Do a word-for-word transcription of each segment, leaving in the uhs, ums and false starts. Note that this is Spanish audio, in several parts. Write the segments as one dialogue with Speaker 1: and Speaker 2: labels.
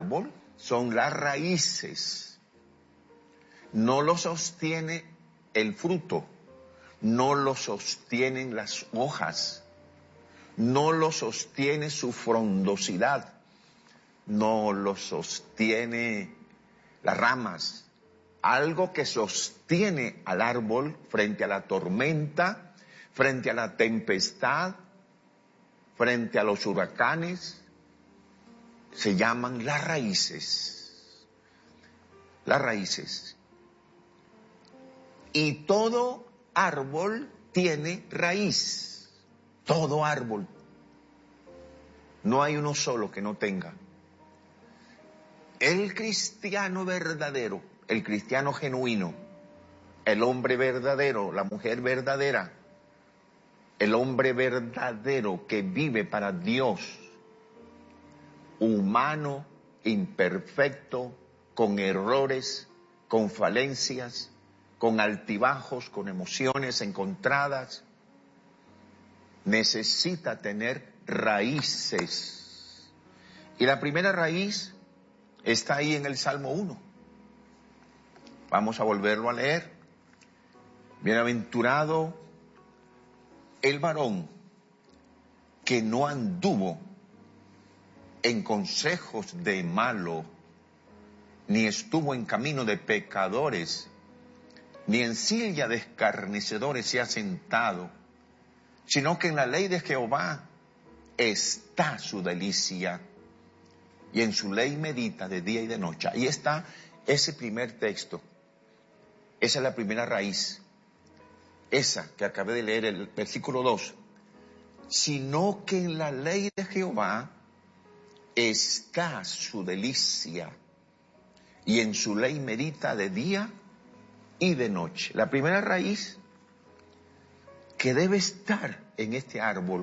Speaker 1: árbol son las raíces. No lo sostiene el fruto, no lo sostienen las hojas, no lo sostiene su frondosidad, no lo sostiene las ramas. Algo que sostiene al árbol frente a la tormenta, frente a la tempestad, frente a los huracanes, se llaman las raíces. Las raíces. Y todo árbol tiene raíz. Todo árbol. No hay uno solo que no tenga. El cristiano verdadero, el cristiano genuino, el hombre verdadero, la mujer verdadera, el hombre verdadero que vive para Dios, humano, imperfecto, con errores, con falencias, con altibajos, con emociones encontradas, necesita tener raíces. Y la primera raíz está ahí en el Salmo uno. Vamos a volverlo a leer. Bienaventurado el varón que no anduvo en consejos de malo, ni estuvo en camino de pecadores, ni en silla de escarnecedores se ha sentado, sino que en la ley de Jehová está su delicia, y en su ley medita de día y de noche. Ahí está ese primer texto. Esa es la primera raíz. Esa que acabé de leer, el versículo dos. Sino que en la ley de Jehová está su delicia, y en su ley medita de día y de noche. La primera raíz que debe estar en este árbol,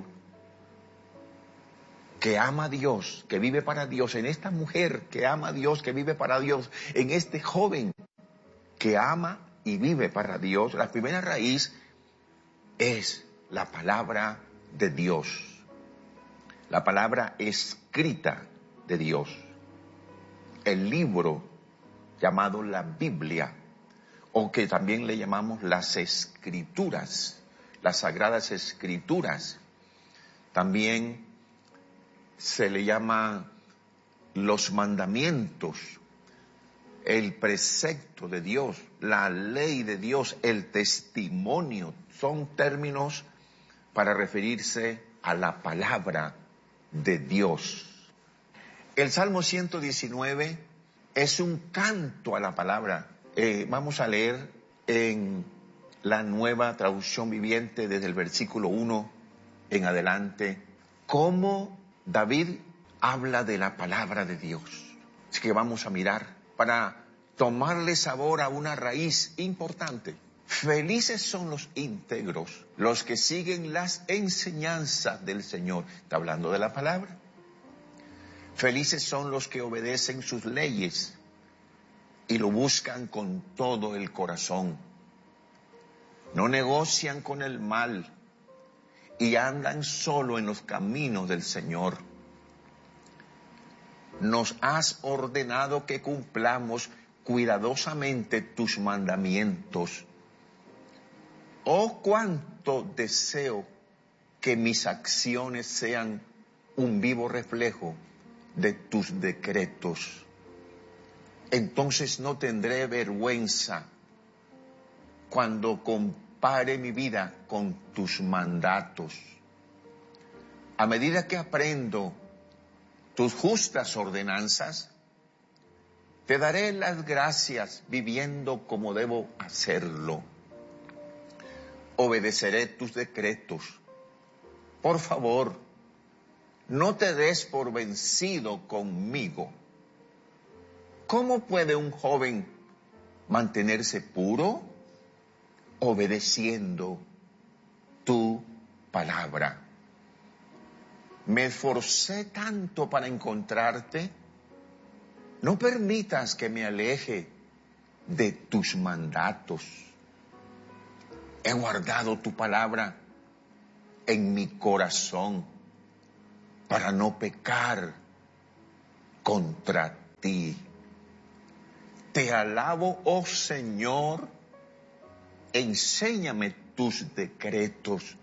Speaker 1: que ama a Dios, que vive para Dios, en esta mujer que ama a Dios, que vive para Dios, en este joven que ama y vive para Dios, la primera raíz es la palabra de Dios, la palabra escrita de Dios, el libro llamado la Biblia, o que también le llamamos las Escrituras, las Sagradas Escrituras. También se le llama los mandamientos, el precepto de Dios, la ley de Dios, el testimonio. Son términos para referirse a la palabra de Dios. El Salmo ciento diecinueve es un canto a la palabra. Eh, vamos a leer en la Nueva Traducción Viviente desde el versículo uno en adelante cómo David habla de la palabra de Dios. Así que vamos a mirar para tomarle sabor a una raíz importante. Felices son los íntegros, los que siguen las enseñanzas del Señor. Está hablando de la palabra. Felices son los que obedecen sus leyes y lo buscan con todo el corazón. No negocian con el mal y andan solo en los caminos del Señor. Nos has ordenado que cumplamos cuidadosamente tus mandamientos. Oh, cuánto deseo que mis acciones sean un vivo reflejo de tus decretos. Entonces no tendré vergüenza cuando compare mi vida con tus mandatos. A medida que aprendo tus justas ordenanzas, te daré las gracias viviendo como debo hacerlo. Obedeceré tus decretos. Por favor, no te des por vencido conmigo. ¿Cómo puede un joven mantenerse puro? Obedeciendo tu palabra. Me esforcé tanto para encontrarte. No permitas que me aleje de tus mandatos. He guardado tu palabra en mi corazón para no pecar contra ti. Te alabo, oh Señor, enséñame tus decretos.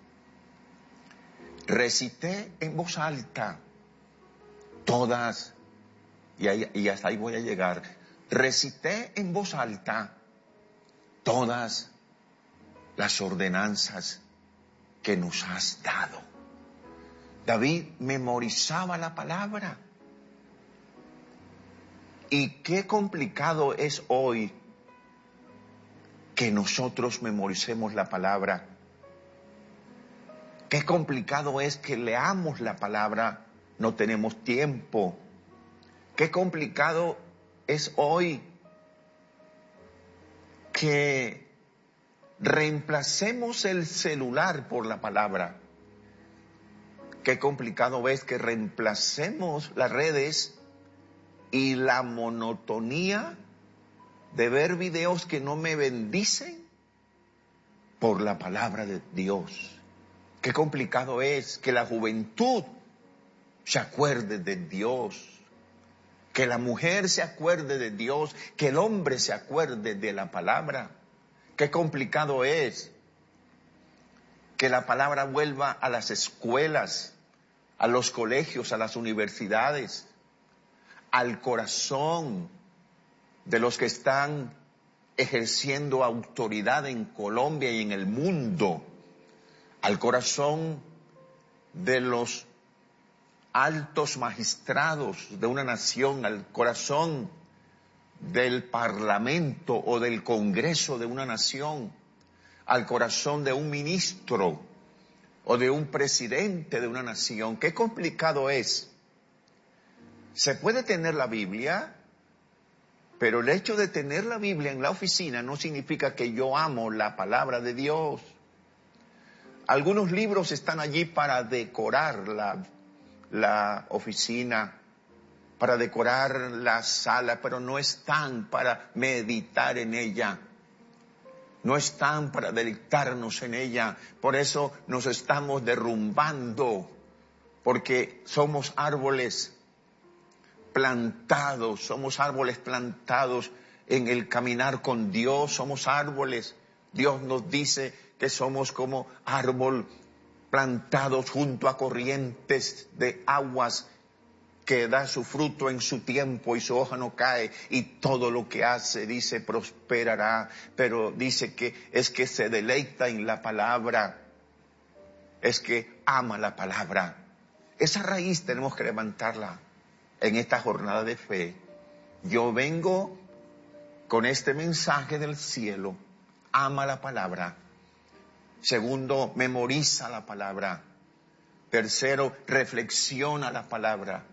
Speaker 1: Recité en voz alta todas, y, ahí, y hasta ahí voy a llegar, recité en voz alta todas las ordenanzas que nos has dado. David memorizaba la palabra. Y qué complicado es hoy que nosotros memoricemos la palabra. Qué complicado es que leamos la palabra, no tenemos tiempo. Qué complicado es hoy que reemplacemos el celular por la palabra. Qué complicado es que reemplacemos las redes y la monotonía de ver videos que no me bendicen por la palabra de Dios. Qué complicado es que la juventud se acuerde de Dios, que la mujer se acuerde de Dios, que el hombre se acuerde de la palabra. Qué complicado es que la palabra vuelva a las escuelas, a los colegios, a las universidades, al corazón de los que están ejerciendo autoridad en Colombia y en el mundo, al corazón de los altos magistrados de una nación, al corazón del parlamento o del congreso de una nación, al corazón de un ministro o de un presidente de una nación. Qué complicado es. Se puede tener la Biblia, pero el hecho de tener la Biblia en la oficina no significa que yo amo la palabra de Dios. Algunos libros están allí para decorar la, la oficina, para decorar la sala, pero no están para meditar en ella. No están para deleitarnos en ella. Por eso nos estamos derrumbando, porque somos árboles plantados, somos árboles plantados en el caminar con Dios, somos árboles. Dios nos dice que somos como árbol plantados junto a corrientes de aguas, que da su fruto en su tiempo y su hoja no cae, y todo lo que hace, dice, prosperará. Pero dice que es que se deleita en la palabra, es que ama la palabra. Esa raíz tenemos que levantarla en esta jornada de fe. Yo vengo con este mensaje del cielo. Ama la palabra. Segundo, memoriza la palabra. Tercero, reflexiona la palabra.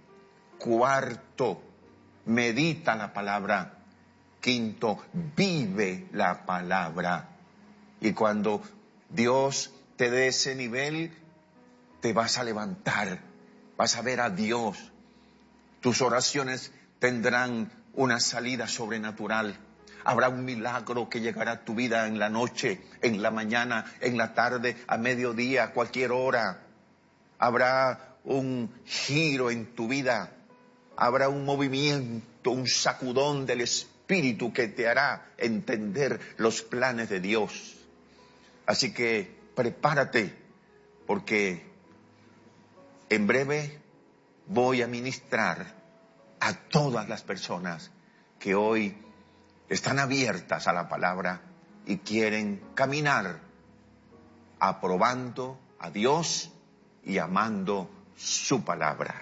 Speaker 1: Cuarto, medita la palabra. Quinto, vive la palabra. Y cuando Dios te dé ese nivel, te vas a levantar, vas a ver a Dios. Tus oraciones tendrán una salida sobrenatural. Habrá un milagro que llegará a tu vida en la noche, en la mañana, en la tarde, a mediodía, a cualquier hora. Habrá un giro en tu vida. Habrá un movimiento, un sacudón del Espíritu que te hará entender los planes de Dios. Así que prepárate, porque en breve voy a ministrar a todas las personas que hoy están abiertas a la palabra y quieren caminar aprobando a Dios y amando su palabra.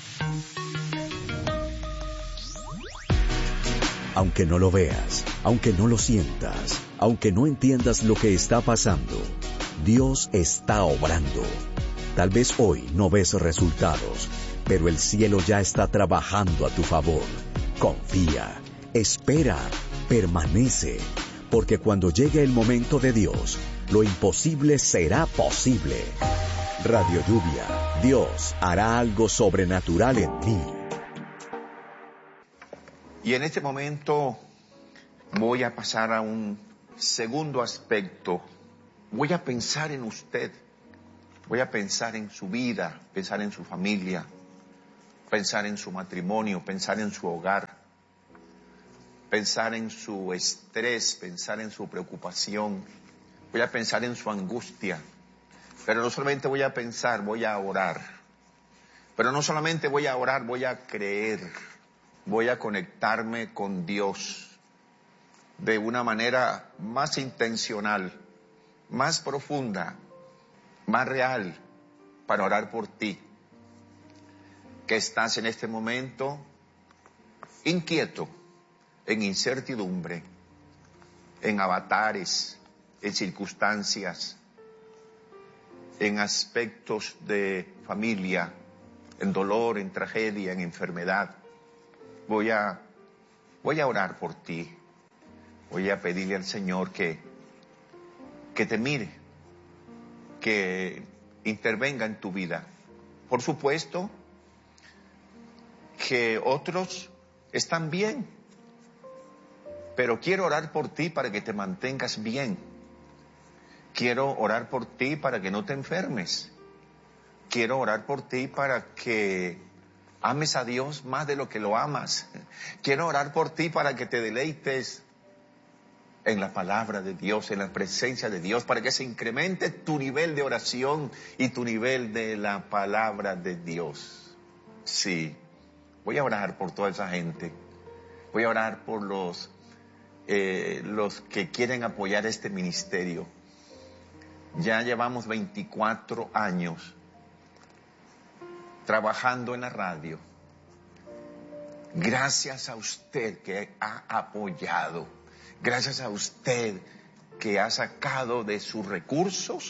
Speaker 2: Aunque no lo veas, aunque no lo sientas, aunque no entiendas lo que está pasando, Dios está obrando. Tal vez hoy no ves resultados, pero el cielo ya está trabajando a tu favor. Confía, espera, permanece, porque cuando llegue el momento de Dios, lo imposible será posible. Radio Lluvia, Dios hará algo sobrenatural en ti.
Speaker 1: Y en este momento voy a pasar a un segundo aspecto. Voy a pensar en usted, voy a pensar en su vida, pensar en su familia. pensar en su matrimonio, pensar en su hogar, pensar en su estrés, pensar en su preocupación. Voy a pensar en su angustia. Pero no solamente voy a pensar, voy a orar. Pero no solamente voy a orar, voy a creer. Voy a conectarme con Dios de una manera más intencional, más profunda, más real, para orar por ti, que estás en este momento inquieto, en incertidumbre, en avatares, en circunstancias, en aspectos de familia, en dolor, en tragedia, en enfermedad. Voy a, voy a orar por ti. Voy a pedirle al Señor que, que te mire, que intervenga en tu vida. Por supuesto que otros están bien, pero quiero orar por ti para que te mantengas bien. Quiero orar por ti para que no te enfermes. Quiero orar por ti para que ames a Dios más de lo que lo amas. Quiero orar por ti para que te deleites en la palabra de Dios, en la presencia de Dios, para que se incremente tu nivel de oración y tu nivel de la palabra de Dios. Sí, voy a orar por toda esa gente. Voy a orar por los, eh, los que quieren apoyar este ministerio. Ya llevamos veinticuatro años trabajando en la radio. Gracias a usted que ha apoyado. Gracias a usted que ha sacado de sus recursos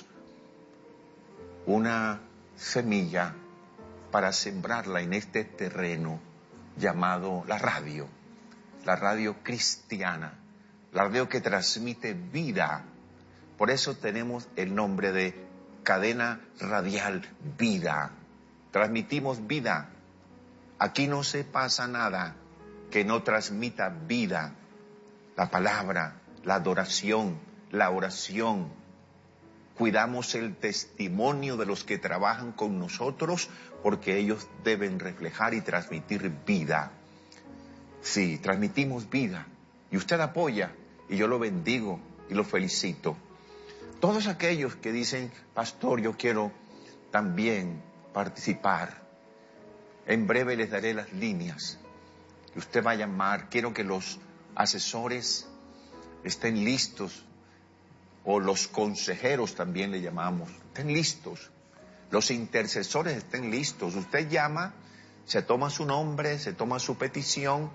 Speaker 1: una semilla para sembrarla en este terreno llamado la radio. La radio cristiana. La radio que transmite vida. Por eso tenemos el nombre de Cadena Radial Vida. Transmitimos vida. Aquí no se pasa nada que no transmita vida. La palabra, la adoración, la oración. Cuidamos el testimonio de los que trabajan con nosotros porque ellos deben reflejar y transmitir vida. Sí, transmitimos vida. Y usted apoya y yo lo bendigo y lo felicito. Todos aquellos que dicen, pastor, yo quiero también participar. En breve les daré las líneas que usted va a llamar. Quiero que los asesores estén listos, o los consejeros también le llamamos, estén listos. Los intercesores estén listos. Usted llama, se toma su nombre, se toma su petición,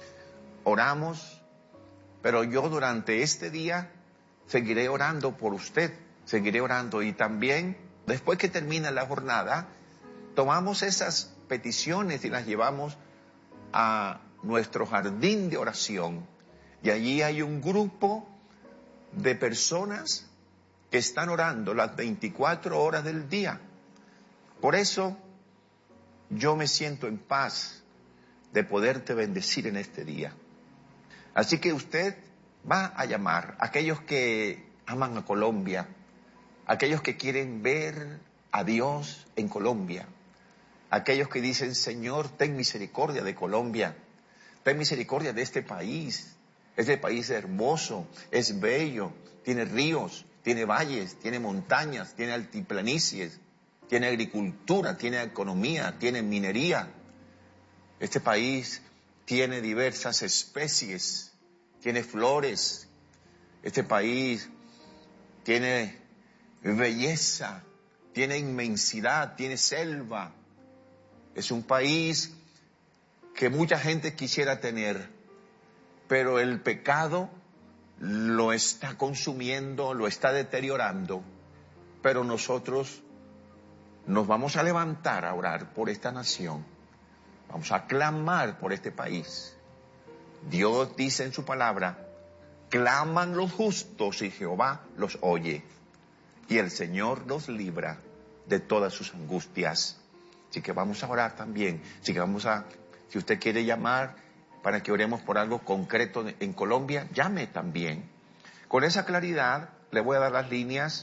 Speaker 1: oramos, pero yo durante este día seguiré orando por usted, seguiré orando y también después que termina la jornada, tomamos esas peticiones y las llevamos a nuestro jardín de oración y allí hay un grupo de personas que están orando las veinticuatro horas del día. Por eso yo me siento en paz de poderte bendecir en este día. Así que usted va a llamar a aquellos que aman a Colombia, aquellos que quieren ver a Dios en Colombia, aquellos que dicen, Señor, ten misericordia de Colombia, ten misericordia de este país. Este país es hermoso, es bello, tiene ríos, tiene valles, tiene montañas, tiene altiplanicies, tiene agricultura, tiene economía, tiene minería. Este país tiene diversas especies, tiene flores. Este país tiene belleza, tiene inmensidad, tiene selva. Es un país que mucha gente quisiera tener, pero el pecado lo está consumiendo, lo está deteriorando. Pero nosotros nos vamos a levantar a orar por esta nación. Vamos a clamar por este país. Dios dice en su palabra, claman los justos y Jehová los oye. Y el Señor los libra de todas sus angustias. Así que vamos a orar también. Así que vamos a, si usted quiere llamar para que oremos por algo concreto en Colombia, llame también. Con esa claridad le voy a dar las líneas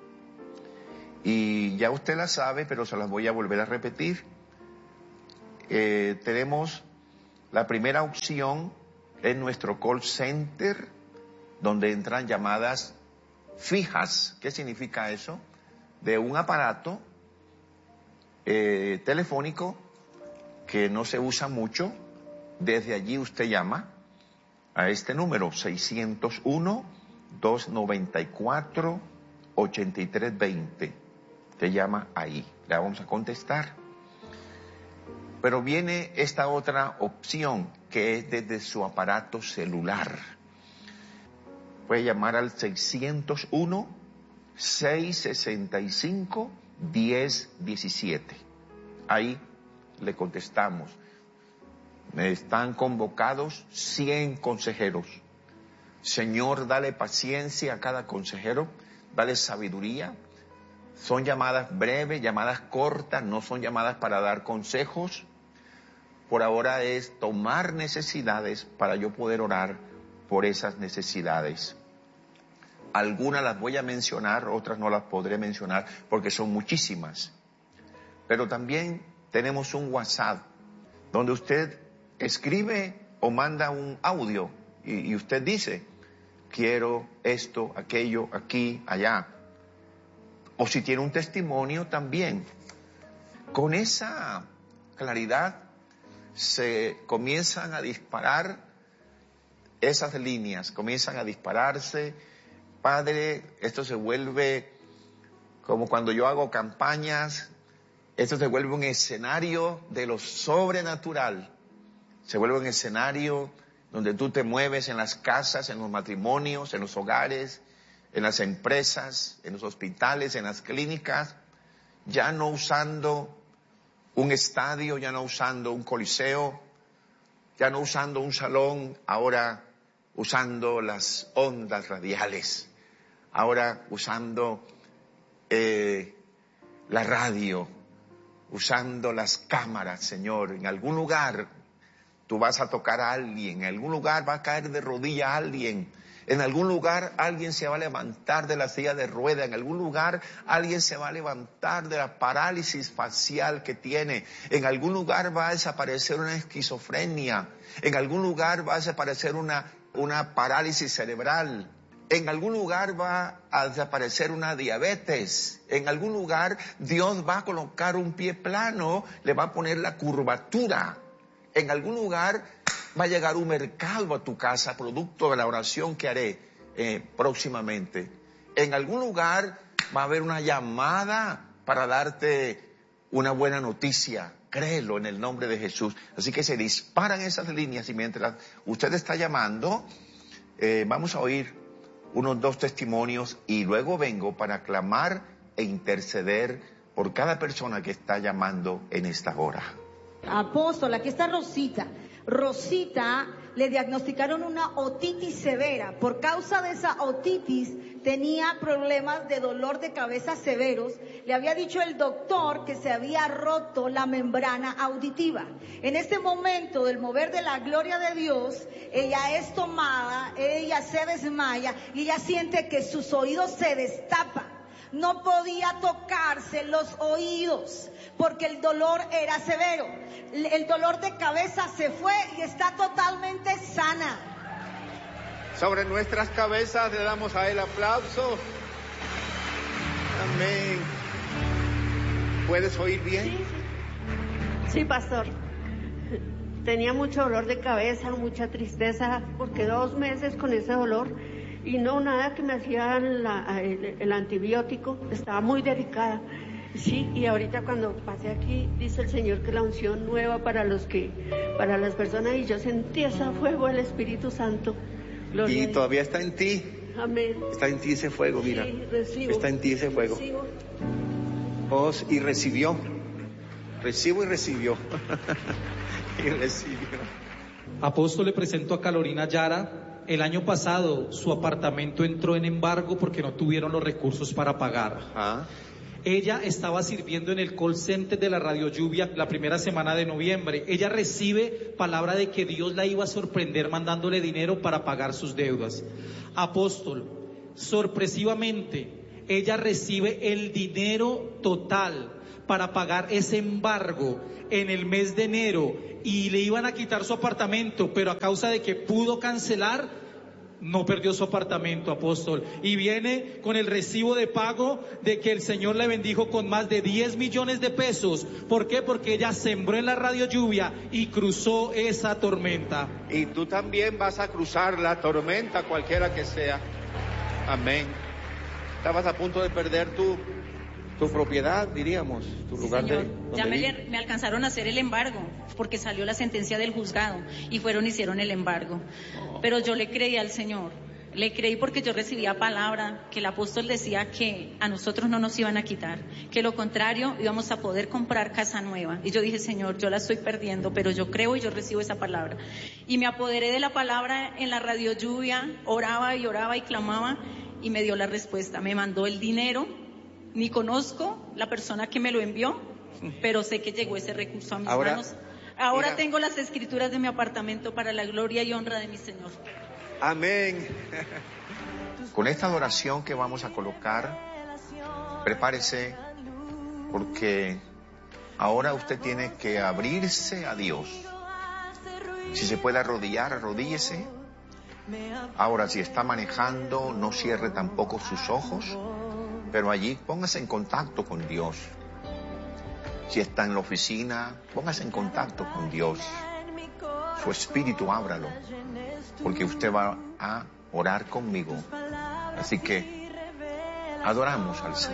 Speaker 1: y ya usted las sabe, pero se las voy a volver a repetir. eh, tenemos la primera opción en nuestro call center, donde entran llamadas fijas. ¿Qué significa eso? De un aparato eh, telefónico que no se usa mucho. Desde allí usted llama a este número seiscientos uno, doscientos noventa y cuatro, ochenta y tres veinte. Te llama ahí, le vamos a contestar. Pero viene esta otra opción, que es desde su aparato celular. Puede llamar al seiscientos uno, seiscientos sesenta y cinco, diez diecisiete. Ahí le contestamos. Están convocados cien consejeros. Señor, dale paciencia a cada consejero, dale sabiduría. Son llamadas breves, llamadas cortas, no son llamadas para dar consejos. Por ahora es tomar necesidades para yo poder orar por esas necesidades. Algunas las voy a mencionar, otras no las podré mencionar porque son muchísimas. Pero también tenemos un WhatsApp donde usted escribe o manda un audio y, y usted dice, quiero esto, aquello, aquí, allá. O si tiene un testimonio también. Con esa claridad se comienzan a disparar esas líneas, comienzan a dispararse. Padre, esto se vuelve como cuando yo hago campañas, esto se vuelve un escenario de lo sobrenatural. Se vuelve un escenario donde tú te mueves en las casas, en los matrimonios, en los hogares, en las empresas, en los hospitales, en las clínicas, ya no usando un estadio, ya no usando un coliseo, ya no usando un salón, ahora usando las ondas radiales, ahora usando eh, la radio, usando las cámaras, Señor. En algún lugar tú vas a tocar a alguien, en algún lugar va a caer de rodillas a alguien, en algún lugar alguien se va a levantar de la silla de rueda, en algún lugar alguien se va a levantar de la parálisis facial que tiene, en algún lugar va a desaparecer una esquizofrenia, en algún lugar va a desaparecer una, una parálisis cerebral, en algún lugar va a desaparecer una diabetes, en algún lugar Dios va a colocar un pie plano, le va a poner la curvatura, en algún lugar va a llegar un mercado a tu casa, producto de la oración que haré eh, próximamente. En algún lugar va a haber una llamada para darte una buena noticia. Créelo en el nombre de Jesús. Así que se disparan esas líneas y mientras usted está llamando, eh, vamos a oír unos dos testimonios y luego vengo para clamar e interceder por cada persona que está llamando en esta hora.
Speaker 3: Apóstol, aquí está Rosita. Rosita le diagnosticaron una otitis severa. Por causa de esa otitis tenía problemas de dolor de cabeza severos. Le había dicho el doctor que se había roto la membrana auditiva. En este momento del mover de la gloria de Dios, ella es tomada, ella se desmaya y ella siente que sus oídos se destapan. No podía tocarse los oídos porque el dolor era severo. El dolor de cabeza se fue y está totalmente sana.
Speaker 1: Sobre nuestras cabezas le damos a él aplauso. Amén. ¿Puedes oír bien?
Speaker 4: Sí, sí, pastor. Tenía mucho dolor de cabeza, mucha tristeza, porque dos meses con ese dolor y no nada que me hacía la, el, el antibiótico. Estaba muy delicada. Sí, y ahorita cuando pasé aquí, dice el Señor que la unción nueva para los que, para las personas, y yo sentí ese fuego del Espíritu Santo. Gloria
Speaker 1: y todavía está en ti.
Speaker 4: Amén.
Speaker 1: Está en ti ese fuego, mira.
Speaker 4: Sí, recibo.
Speaker 1: Está en ti ese fuego.
Speaker 4: Recibo.
Speaker 1: Oh, y recibió. Recibo y recibió. y recibió.
Speaker 5: Apóstol, le presento a Carolina Yara. El año pasado su apartamento entró en embargo porque no tuvieron los recursos para pagar.
Speaker 1: Ah.
Speaker 5: Ella estaba sirviendo en el call center de la Radio Lluvia la primera semana de noviembre. Ella recibe palabra de que Dios la iba a sorprender mandándole dinero para pagar sus deudas. Apóstol, sorpresivamente, ella recibe el dinero total para pagar ese embargo en el mes de enero y le iban a quitar su apartamento, pero a causa de que pudo cancelar, no perdió su apartamento, apóstol. Y viene con el recibo de pago de que el Señor le bendijo con más de diez millones de pesos. ¿Por qué? Porque ella sembró en la radio lluvia y cruzó esa tormenta.
Speaker 1: Y tú también vas a cruzar la tormenta, cualquiera que sea. Amén. Estabas a punto de perder tu, tu propiedad, diríamos, tu
Speaker 6: Sí,
Speaker 1: lugar
Speaker 6: señor.
Speaker 1: de...
Speaker 6: Ya me, le- me alcanzaron a hacer el embargo, porque salió la sentencia del juzgado y fueron, hicieron el embargo. Pero yo le creí al Señor, le creí porque yo recibía palabra que el apóstol decía que a nosotros no nos iban a quitar, que lo contrario íbamos a poder comprar casa nueva. Y yo dije, Señor, yo la estoy perdiendo, pero yo creo y yo recibo esa palabra. Y me apoderé de la palabra en la radio lluvia, oraba y oraba y clamaba y me dio la respuesta. Me mandó el dinero, ni conozco la persona que me lo envió, pero sé que llegó ese recurso a mis
Speaker 1: Ahora,
Speaker 6: manos. Ahora
Speaker 1: mira,
Speaker 6: tengo las escrituras de mi apartamento para la gloria y honra de mi Señor.
Speaker 1: Amén. Con esta adoración que vamos a colocar, prepárese, porque ahora usted tiene que abrirse a Dios. Si se puede arrodillar, arrodíllese. Ahora, si está manejando, no cierre tampoco sus ojos, pero allí póngase en contacto con Dios. Si está en la oficina, póngase en contacto con Dios. Su espíritu, ábralo, porque usted va a orar conmigo. Así que adoramos al Señor.